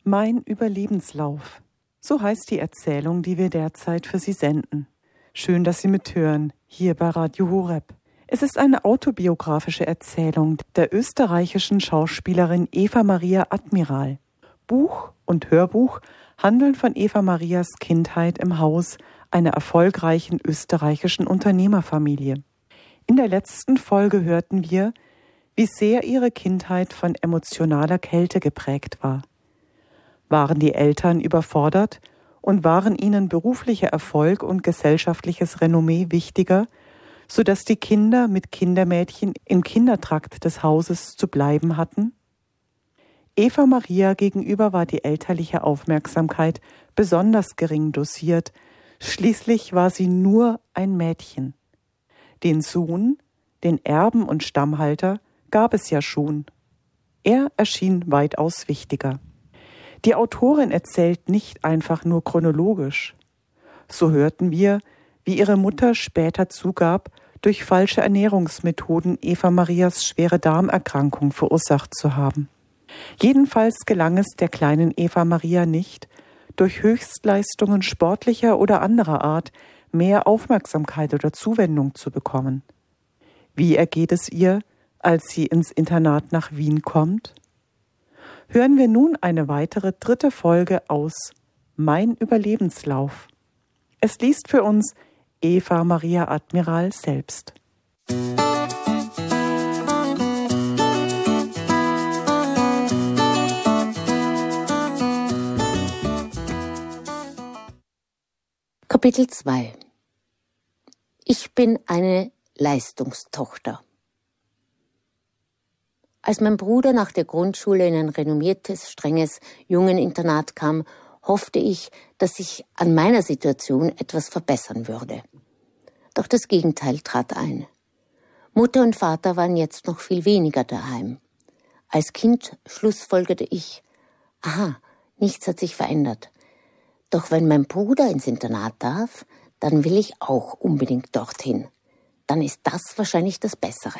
Mein Überlebenslauf. So heißt die Erzählung, die wir derzeit für Sie senden. Schön, dass Sie mithören, hier bei Radio Horeb. Es ist eine autobiografische Erzählung der österreichischen Schauspielerin Eva Maria Admiral. Buch und Hörbuch handeln von Eva Marias Kindheit im Haus einer erfolgreichen österreichischen Unternehmerfamilie. In der letzten Folge hörten wir, wie sehr ihre Kindheit von emotionaler Kälte geprägt war. Waren die Eltern überfordert und waren ihnen beruflicher Erfolg und gesellschaftliches Renommee wichtiger, sodass die Kinder mit Kindermädchen im Kindertrakt des Hauses zu bleiben hatten? Eva Maria gegenüber war die elterliche Aufmerksamkeit besonders gering dosiert, schließlich war sie nur ein Mädchen. Den Sohn, den Erben und Stammhalter, gab es ja schon. Er erschien weitaus wichtiger. Die Autorin erzählt nicht einfach nur chronologisch. So hörten wir, wie ihre Mutter später zugab, durch falsche Ernährungsmethoden Eva Marias schwere Darmerkrankung verursacht zu haben. Jedenfalls gelang es der kleinen Eva Maria nicht, durch Höchstleistungen sportlicher oder anderer Art mehr Aufmerksamkeit oder Zuwendung zu bekommen. Wie ergeht es ihr, als sie ins Internat nach Wien kommt? Hören wir nun eine weitere 3. Folge aus Mein Überlebenslauf. Es liest für uns Eva Maria Admiral selbst. Kapitel 2. Ich bin eine Leistungstochter. Als mein Bruder nach der Grundschule in ein renommiertes, strenges Jungeninternat kam, hoffte ich, dass sich an meiner Situation etwas verbessern würde. Doch das Gegenteil trat ein. Mutter und Vater waren jetzt noch viel weniger daheim. Als Kind schlussfolgerte ich, nichts hat sich verändert. Doch wenn mein Bruder ins Internat darf, dann will ich auch unbedingt dorthin. Dann ist das wahrscheinlich das Bessere.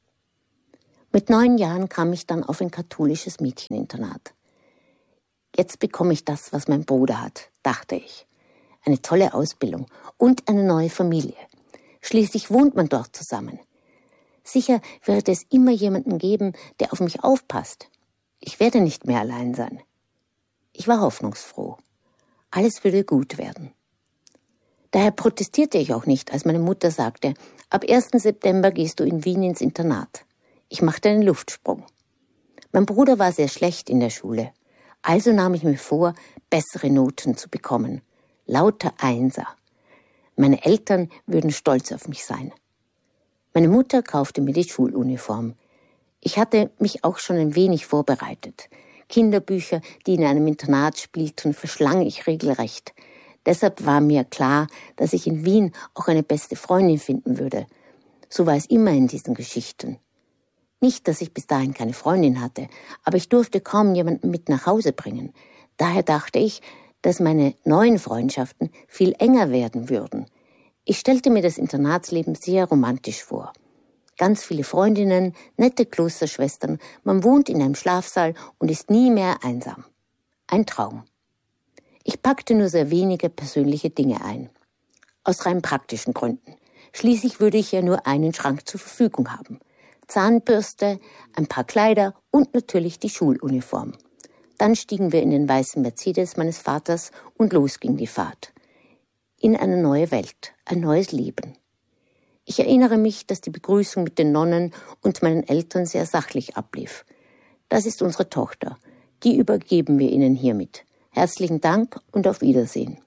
Mit 9 Jahren kam ich dann auf ein katholisches Mädcheninternat. Jetzt bekomme ich das, was mein Bruder hat, dachte ich. Eine tolle Ausbildung und eine neue Familie. Schließlich wohnt man dort zusammen. Sicher wird es immer jemanden geben, der auf mich aufpasst. Ich werde nicht mehr allein sein. Ich war hoffnungsfroh. Alles würde gut werden. Daher protestierte ich auch nicht, als meine Mutter sagte, ab 1. September gehst du in Wien ins Internat. Ich machte einen Luftsprung. Mein Bruder war sehr schlecht in der Schule, also nahm ich mir vor, bessere Noten zu bekommen. Lauter Einser. Meine Eltern würden stolz auf mich sein. Meine Mutter kaufte mir die Schuluniform. Ich hatte mich auch schon ein wenig vorbereitet. Kinderbücher, die in einem Internat spielten, verschlang ich regelrecht. Deshalb war mir klar, dass ich in Wien auch eine beste Freundin finden würde. So war es immer in diesen Geschichten. Nicht, dass ich bis dahin keine Freundin hatte, aber ich durfte kaum jemanden mit nach Hause bringen. Daher dachte ich, dass meine neuen Freundschaften viel enger werden würden. Ich stellte mir das Internatsleben sehr romantisch vor. Ganz viele Freundinnen, nette Klosterschwestern, man wohnt in einem Schlafsaal und ist nie mehr einsam. Ein Traum. Ich packte nur sehr wenige persönliche Dinge ein. Aus rein praktischen Gründen. Schließlich würde ich ja nur einen Schrank zur Verfügung haben. Zahnbürste, ein paar Kleider und natürlich die Schuluniform. Dann stiegen wir in den weißen Mercedes meines Vaters und los ging die Fahrt. In eine neue Welt, ein neues Leben. Ich erinnere mich, dass die Begrüßung mit den Nonnen und meinen Eltern sehr sachlich ablief. Das ist unsere Tochter. Die übergeben wir Ihnen hiermit. Herzlichen Dank und auf Wiedersehen.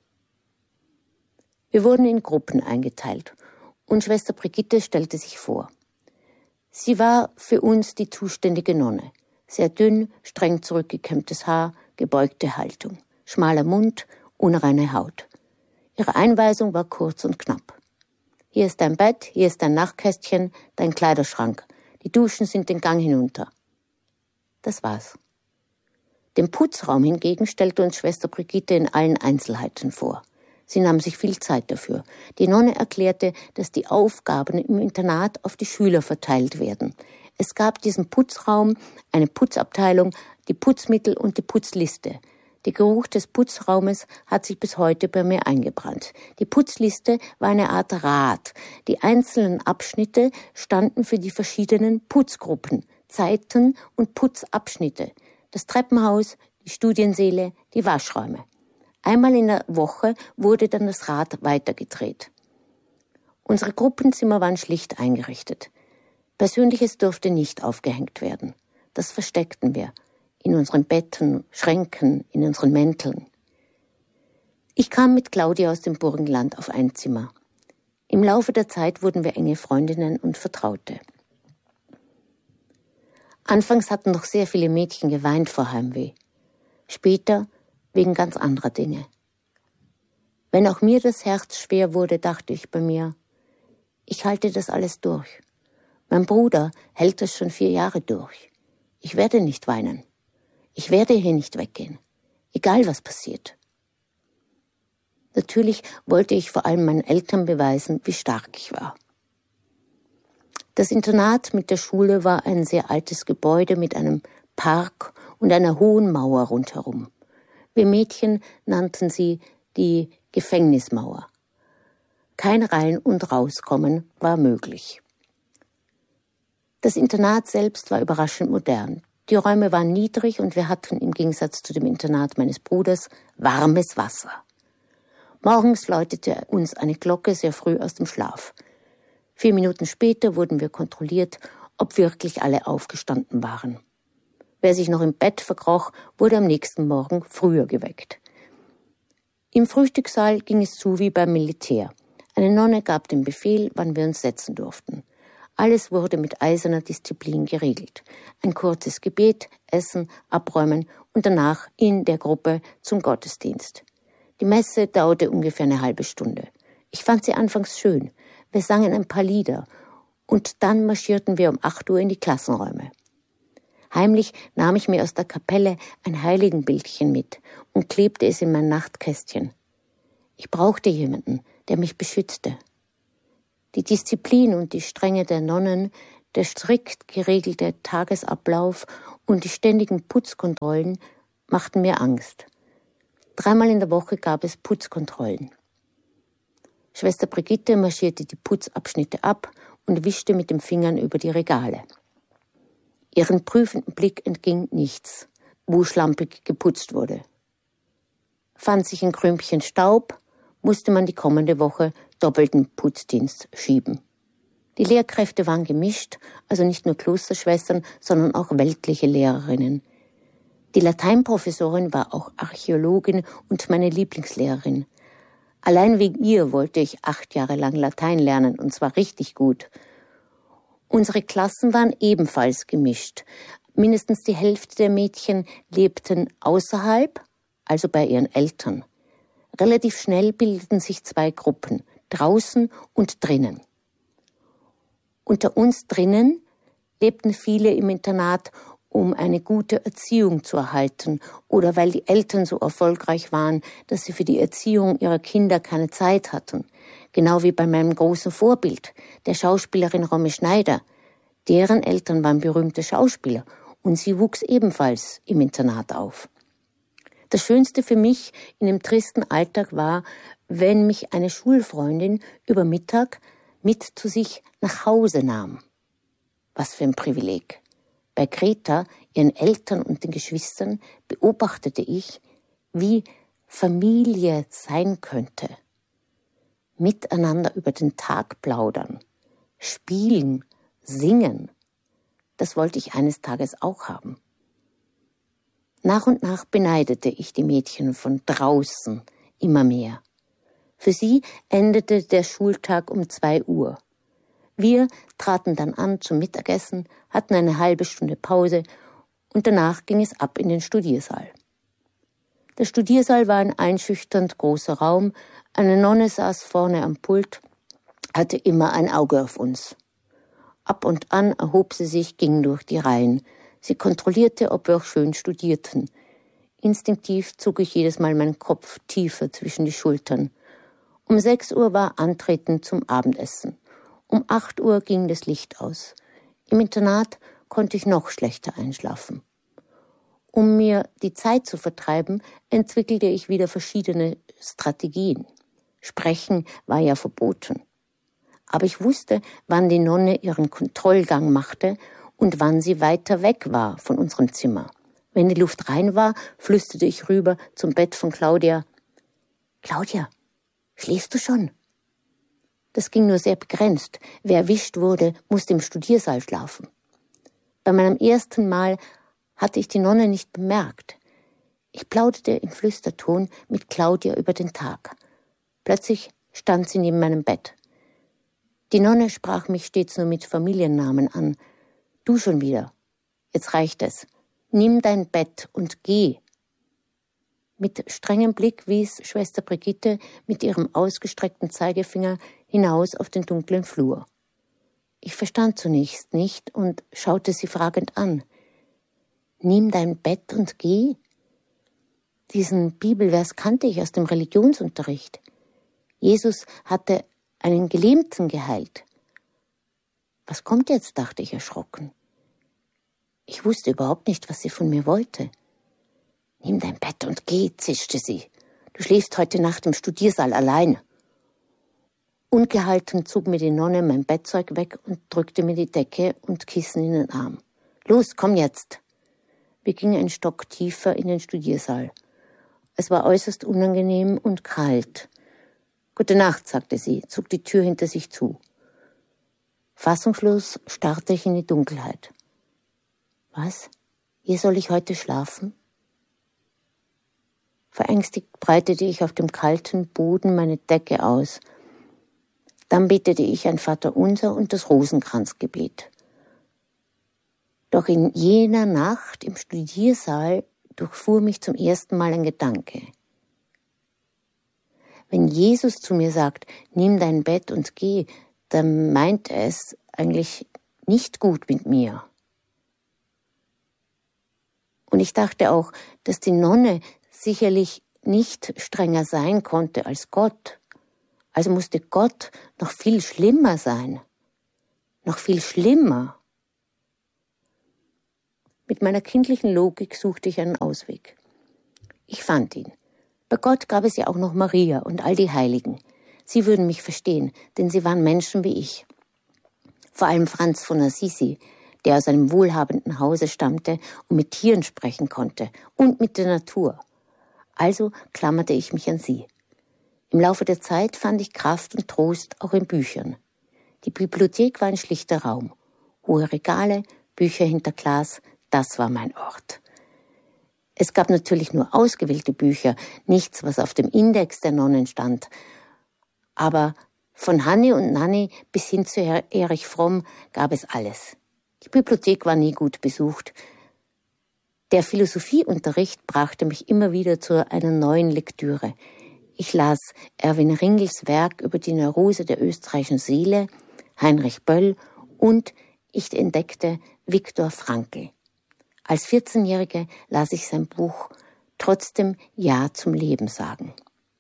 Wir wurden in Gruppen eingeteilt und Schwester Brigitte stellte sich vor. Sie war für uns die zuständige Nonne. Sehr dünn, streng zurückgekämmtes Haar, gebeugte Haltung, schmaler Mund, unreine Haut. Ihre Einweisung war kurz und knapp. Hier ist dein Bett, hier ist dein Nachtkästchen, dein Kleiderschrank. Die Duschen sind den Gang hinunter. Das war's. Den Putzraum hingegen stellte uns Schwester Brigitte in allen Einzelheiten vor. Sie nahm sich viel Zeit dafür. Die Nonne erklärte, dass die Aufgaben im Internat auf die Schüler verteilt werden. Es gab diesen Putzraum, eine Putzabteilung, die Putzmittel und die Putzliste. Der Geruch des Putzraumes hat sich bis heute bei mir eingebrannt. Die Putzliste war eine Art Rad. Die einzelnen Abschnitte standen für die verschiedenen Putzgruppen, Zeiten und Putzabschnitte. Das Treppenhaus, die Studiensäle, die Waschräume. Einmal in der Woche wurde dann das Rad weitergedreht. Unsere Gruppenzimmer waren schlicht eingerichtet. Persönliches durfte nicht aufgehängt werden. Das versteckten wir. In unseren Betten, Schränken, in unseren Mänteln. Ich kam mit Claudia aus dem Burgenland auf ein Zimmer. Im Laufe der Zeit wurden wir enge Freundinnen und Vertraute. Anfangs hatten noch sehr viele Mädchen geweint vor Heimweh. Später wegen ganz anderer Dinge. Wenn auch mir das Herz schwer wurde, dachte ich bei mir, ich halte das alles durch. Mein Bruder hält das schon 4 Jahre durch. Ich werde nicht weinen. Ich werde hier nicht weggehen, egal was passiert. Natürlich wollte ich vor allem meinen Eltern beweisen, wie stark ich war. Das Internat mit der Schule war ein sehr altes Gebäude mit einem Park und einer hohen Mauer rundherum. Wir Mädchen nannten sie die Gefängnismauer. Kein Rein- und Rauskommen war möglich. Das Internat selbst war überraschend modern. Die Räume waren niedrig und wir hatten im Gegensatz zu dem Internat meines Bruders warmes Wasser. Morgens läutete uns eine Glocke sehr früh aus dem Schlaf. 4 Minuten später wurden wir kontrolliert, ob wirklich alle aufgestanden waren. Wer sich noch im Bett verkroch, wurde am nächsten Morgen früher geweckt. Im Frühstückssaal ging es zu wie beim Militär. Eine Nonne gab den Befehl, wann wir uns setzen durften. Alles wurde mit eiserner Disziplin geregelt. Ein kurzes Gebet, Essen, Abräumen und danach in der Gruppe zum Gottesdienst. Die Messe dauerte ungefähr eine halbe Stunde. Ich fand sie anfangs schön. Wir sangen ein paar Lieder und dann marschierten wir um 8 Uhr in die Klassenräume. Heimlich nahm ich mir aus der Kapelle ein Heiligenbildchen mit und klebte es in mein Nachtkästchen. Ich brauchte jemanden, der mich beschützte. Die Disziplin und die Strenge der Nonnen, der strikt geregelte Tagesablauf und die ständigen Putzkontrollen machten mir Angst. 3-mal in der Woche gab es Putzkontrollen. Schwester Brigitte marschierte die Putzabschnitte ab und wischte mit den Fingern über die Regale. Ihren prüfenden Blick entging nichts, wo schlampig geputzt wurde. Fand sich ein Krümpchen Staub, musste man die kommende Woche doppelten Putzdienst schieben. Die Lehrkräfte waren gemischt, also nicht nur Klosterschwestern, sondern auch weltliche Lehrerinnen. Die Lateinprofessorin war auch Archäologin und meine Lieblingslehrerin. Allein wegen ihr wollte ich 8 Jahre lang Latein lernen, und zwar richtig gut. Unsere Klassen waren ebenfalls gemischt. Mindestens die Hälfte der Mädchen lebten außerhalb, also bei ihren Eltern. Relativ schnell bildeten sich 2 Gruppen, draußen und drinnen. Unter uns drinnen lebten viele im Internat, um eine gute Erziehung zu erhalten oder weil die Eltern so erfolgreich waren, dass sie für die Erziehung ihrer Kinder keine Zeit hatten. Genau wie bei meinem großen Vorbild, der Schauspielerin Romy Schneider. Deren Eltern waren berühmte Schauspieler und sie wuchs ebenfalls im Internat auf. Das Schönste für mich in dem tristen Alltag war, wenn mich eine Schulfreundin über Mittag mit zu sich nach Hause nahm. Was für ein Privileg. Bei Greta, ihren Eltern und den Geschwistern beobachtete ich, wie Familie sein könnte. Miteinander über den Tag plaudern, spielen, singen. Das wollte ich eines Tages auch haben. Nach und nach beneidete ich die Mädchen von draußen immer mehr. Für sie endete der Schultag um 2 Uhr. Wir traten dann an zum Mittagessen, hatten eine halbe Stunde Pause und danach ging es ab in den Studiersaal. Der Studiersaal war ein einschüchternd großer Raum. Eine Nonne saß vorne am Pult, hatte immer ein Auge auf uns. Ab und an erhob sie sich, ging durch die Reihen. Sie kontrollierte, ob wir auch schön studierten. Instinktiv zog ich jedes Mal meinen Kopf tiefer zwischen die Schultern. Um 6 Uhr war Antreten zum Abendessen. Um 8 Uhr ging das Licht aus. Im Internat konnte ich noch schlechter einschlafen. Um mir die Zeit zu vertreiben, entwickelte ich wieder verschiedene Strategien. Sprechen war ja verboten. Aber ich wusste, wann die Nonne ihren Kontrollgang machte und wann sie weiter weg war von unserem Zimmer. Wenn die Luft rein war, flüsterte ich rüber zum Bett von Claudia. »Claudia, schläfst du schon?« Das ging nur sehr begrenzt. Wer erwischt wurde, musste im Studiersaal schlafen. Bei meinem ersten Mal hatte ich die Nonne nicht bemerkt. Ich plauderte im Flüsterton mit Claudia über den Tag. Plötzlich stand sie neben meinem Bett. Die Nonne sprach mich stets nur mit Familiennamen an. »Du schon wieder. Jetzt reicht es. Nimm dein Bett und geh.« Mit strengem Blick wies Schwester Brigitte mit ihrem ausgestreckten Zeigefinger hinaus auf den dunklen Flur. Ich verstand zunächst nicht und schaute sie fragend an. »Nimm dein Bett und geh?« Diesen Bibelvers kannte ich aus dem Religionsunterricht. Jesus hatte einen Gelähmten geheilt. Was kommt jetzt, dachte ich erschrocken. Ich wusste überhaupt nicht, was sie von mir wollte. »Nimm dein Bett und geh«, zischte sie. »Du schläfst heute Nacht im Studiersaal allein.« Ungehalten zog mir die Nonne mein Bettzeug weg und drückte mir die Decke und Kissen in den Arm. »Los, komm jetzt!« Wir gingen einen Stock tiefer in den Studiersaal. Es war äußerst unangenehm und kalt. »Gute Nacht«, sagte sie, zog die Tür hinter sich zu. Fassungslos starrte ich in die Dunkelheit. »Was? Hier soll ich heute schlafen?« Verängstigt breitete ich auf dem kalten Boden meine Decke aus. Dann betete ich ein Vaterunser und das Rosenkranzgebet. Doch in jener Nacht im Studiersaal durchfuhr mich zum ersten Mal ein Gedanke. Wenn Jesus zu mir sagt, nimm dein Bett und geh, dann meint er es eigentlich nicht gut mit mir. Und ich dachte auch, dass die Nonne sicherlich nicht strenger sein konnte als Gott. Also musste Gott noch viel schlimmer sein. Noch viel schlimmer. Mit meiner kindlichen Logik suchte ich einen Ausweg. Ich fand ihn. Bei Gott gab es ja auch noch Maria und all die Heiligen. Sie würden mich verstehen, denn sie waren Menschen wie ich. Vor allem Franz von Assisi, der aus einem wohlhabenden Hause stammte und mit Tieren sprechen konnte und mit der Natur. Also klammerte ich mich an sie. Im Laufe der Zeit fand ich Kraft und Trost auch in Büchern. Die Bibliothek war ein schlichter Raum. Hohe Regale, Bücher hinter Glas, das war mein Ort. Es gab natürlich nur ausgewählte Bücher, nichts, was auf dem Index der Nonnen stand. Aber von Hanni und Nanni bis hin zu Erich Fromm gab es alles. Die Bibliothek war nie gut besucht. Der Philosophieunterricht brachte mich immer wieder zu einer neuen Lektüre. Ich las Erwin Ringels Werk über die Neurose der österreichischen Seele, Heinrich Böll und ich entdeckte Viktor Frankl. Als 14-Jährige las ich sein Buch »Trotzdem Ja zum Leben sagen«.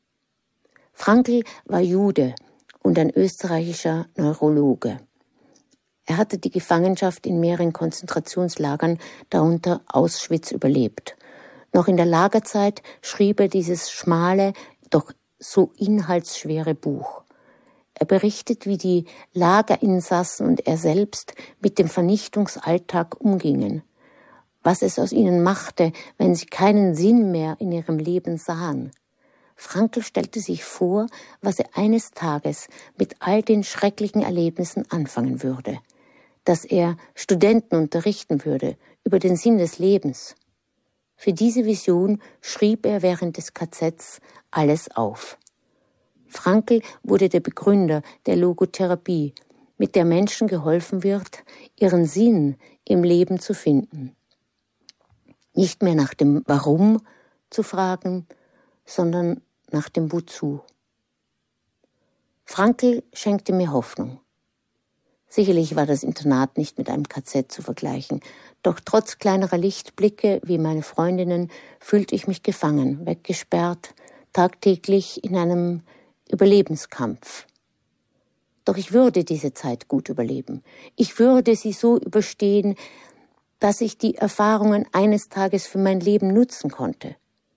Frankl war Jude und ein österreichischer Neurologe. Er hatte die Gefangenschaft in mehreren Konzentrationslagern, darunter Auschwitz, überlebt. Noch in der Lagerzeit schrieb er dieses schmale, doch so inhaltsschwere Buch. Er berichtet, wie die Lagerinsassen und er selbst mit dem Vernichtungsalltag umgingen. Was es aus ihnen machte, wenn sie keinen Sinn mehr in ihrem Leben sahen. Frankl stellte sich vor, was er eines Tages mit all den schrecklichen Erlebnissen anfangen würde. Dass er Studenten unterrichten würde über den Sinn des Lebens. Für diese Vision schrieb er während des KZs alles auf. Frankl wurde der Begründer der Logotherapie, mit der Menschen geholfen wird, ihren Sinn im Leben zu finden. Nicht mehr nach dem Warum zu fragen, sondern nach dem Wozu. Frankl schenkte mir Hoffnung. Sicherlich war das Internat nicht mit einem KZ zu vergleichen, doch trotz kleinerer Lichtblicke wie meine Freundinnen fühlte ich mich gefangen, weggesperrt, tagtäglich in einem Überlebenskampf. Doch ich würde diese Zeit gut überleben. Ich würde sie so überstehen, dass ich die Erfahrungen eines Tages für mein Leben nutzen konnte.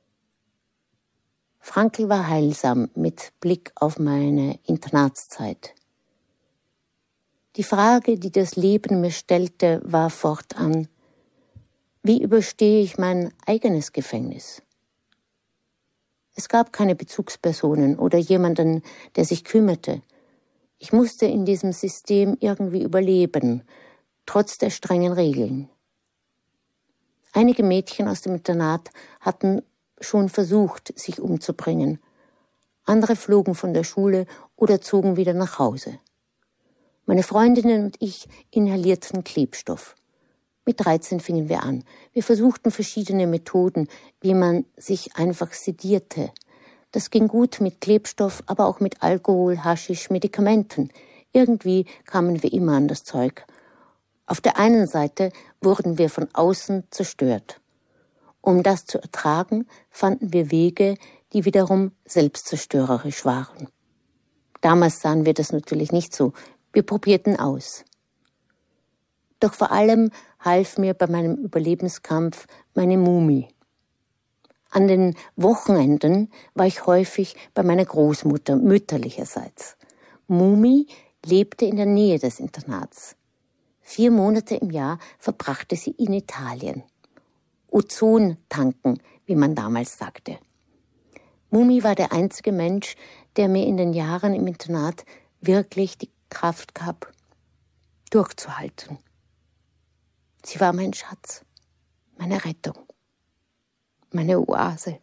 Frankl war heilsam mit Blick auf meine Internatszeit. Die Frage, die das Leben mir stellte, war fortan: Wie überstehe ich mein eigenes Gefängnis? Es gab keine Bezugspersonen oder jemanden, der sich kümmerte. Ich musste in diesem System irgendwie überleben, trotz der strengen Regeln. Einige Mädchen aus dem Internat hatten schon versucht, sich umzubringen. Andere flogen von der Schule oder zogen wieder nach Hause. Meine Freundinnen und ich inhalierten Klebstoff. Mit 13 fingen wir an. Wir versuchten verschiedene Methoden, wie man sich einfach sedierte. Das ging gut mit Klebstoff, aber auch mit Alkohol, Haschisch, Medikamenten. Irgendwie kamen wir immer an das Zeug. Auf der einen Seite wurden wir von außen zerstört. Um das zu ertragen, fanden wir Wege, die wiederum selbstzerstörerisch waren. Damals sahen wir das natürlich nicht so. Wir probierten aus. Doch vor allem half mir bei meinem Überlebenskampf meine Mumi. An den Wochenenden war ich häufig bei meiner Großmutter mütterlicherseits. Mumi lebte in der Nähe des Internats. 4 Monate im Jahr verbrachte sie in Italien. Ozon tanken, wie man damals sagte. Mumi war der einzige Mensch, der mir in den Jahren im Internat wirklich die Kraft gab, durchzuhalten. Sie war mein Schatz, meine Rettung, meine Oase.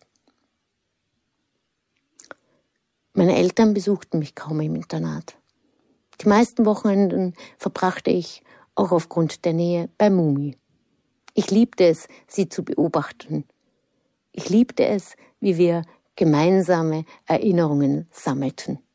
Meine Eltern besuchten mich kaum im Internat. Die meisten Wochenenden verbrachte ich, auch aufgrund der Nähe, bei Mumi. Ich liebte es, sie zu beobachten. Ich liebte es, wie wir gemeinsame Erinnerungen sammelten.